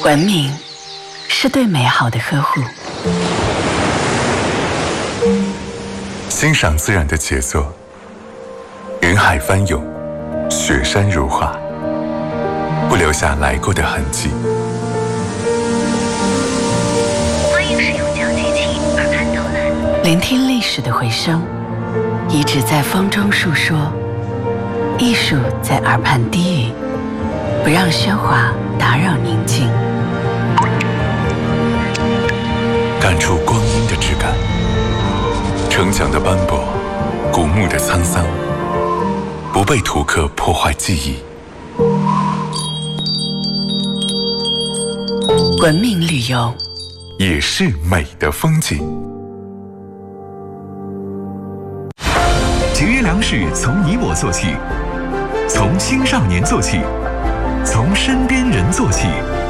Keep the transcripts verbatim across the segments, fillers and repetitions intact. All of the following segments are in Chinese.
文明是对美好的呵护， 欣赏自然的杰作，云海翻涌，雪山如画，不留下来过的痕迹。 欢迎使用交际器耳畔导览， 聆听历史的回声，遗址在风中述说，艺术在耳畔低语，不让喧哗打扰宁静， 感触光阴的质感，城墙的斑驳，古墓的沧桑，不被图刻破坏记忆。 文明旅游也是美的风景。 节约粮食从你我做起，从青少年做起，从身边人做起。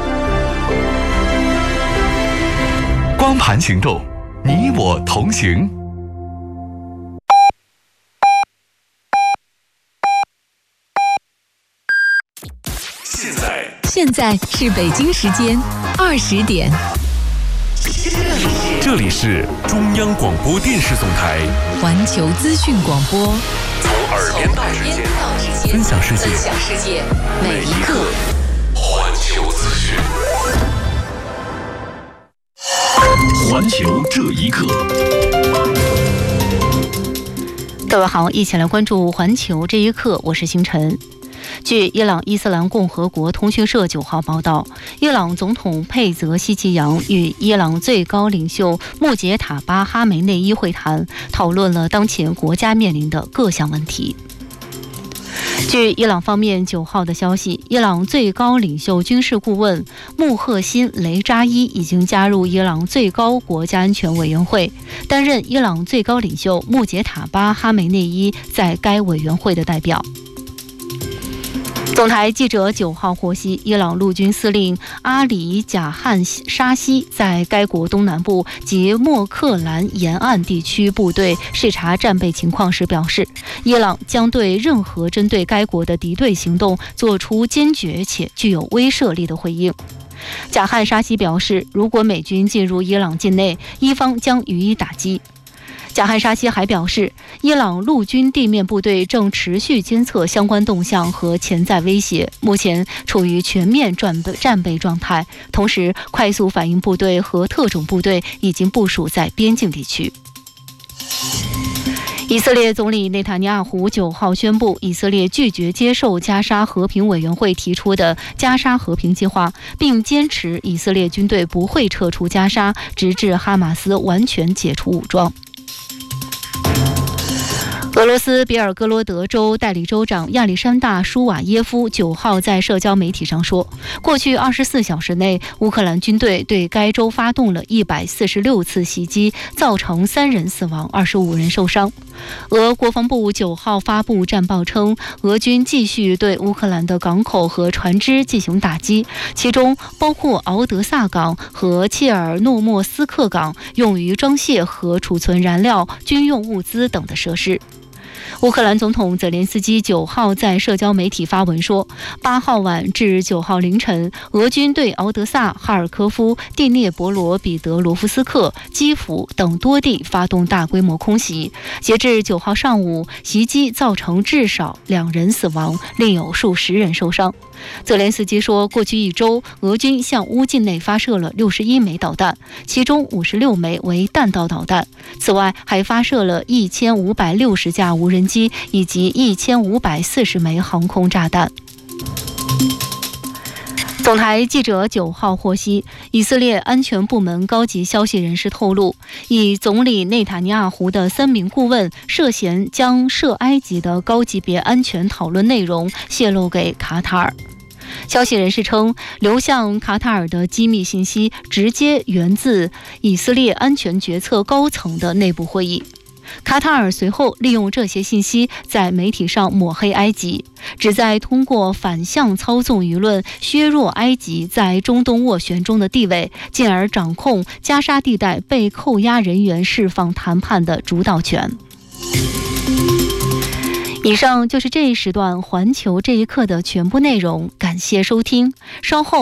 光盘行动，你我同行。 现在现在是北京时间二十点。 这里是中央广播电视总台环球资讯广播， 从耳边到指尖，分享世界， 分享世界每一刻。 环球资讯，环球这一刻。 各位好，一起来关注环球这一刻，我是星辰。据伊朗伊斯兰共和国通讯社九号报道，伊朗总统佩泽希吉扬与伊朗最高领袖穆杰塔巴哈梅内伊会谈，讨论了当前国家面临的各项问题。据伊朗方面九号的消息，伊朗最高领袖军事顾问穆赫辛雷扎伊已经加入伊朗最高国家安全委员会，担任伊朗最高领袖穆杰塔巴哈梅内伊在该委员会的代表。总台记者九号获悉，伊朗陆军司令阿里贾汉沙西在该国东南部及莫克兰沿岸地区部队视察战备情况时表示，伊朗将对任何针对该国的敌对行动做出坚决且具有威慑力的回应。贾汉沙西表示，如果美军进入伊朗境内，伊方将予以打击。贾汉沙西还表示，伊朗陆军地面部队正持续监测相关动向和潜在威胁，目前处于全面战备战备状态，同时快速反应部队和特种部队已经部署在边境地区。以色列总理内塔尼亚胡九号宣布，以色列拒绝接受加沙和平委员会提出的加沙和平计划，并坚持以色列军队不会撤出加沙，直至哈马斯完全解除武装。俄罗斯别尔哥罗德州代理州长亚历山大·舒瓦耶夫九号在社交媒体上说，过去二十四小时内，乌克兰军队对该州发动了一百四十六次袭击，造成三人死亡，二十五人受伤。俄国防部九号发布战报称，俄军继续对乌克兰的港口和船只进行打击，其中包括敖德萨港和切尔诺莫斯克港，用于装卸和储存燃料、军用物资等的设施。乌克兰总统泽连斯基九号在社交媒体发文说，八号晚至九号凌晨，俄军对敖德萨、哈尔科夫、第聂伯罗彼得罗夫斯克、基辅等多地发动大规模空袭。截至九号上午，袭击造成至少两人死亡，另有数十人受伤。泽连斯基说，过去一周，俄军向乌境内发射了六十一枚导弹，其中五十六枚为弹道导弹。此外，还发射了一千五百六十架无人机以及一千五百四十枚航空炸弹。总台记者九号获悉，以色列安全部门高级消息人士透露，以总理内塔尼亚胡的三名顾问涉嫌将涉埃及的高级别安全讨论内容泄露给卡塔尔。消息人士称，流向卡塔尔的机密信息直接源自以色列安全决策高层的内部会议。卡塔尔随后利用这些信息在媒体上抹黑埃及，旨在通过反向操纵舆论，削弱埃及在中东斡旋中的地位，进而掌控加沙地带被扣押人员释放谈判的主导权。以上就是这一时段环球这一刻的全部内容，感谢收听，稍后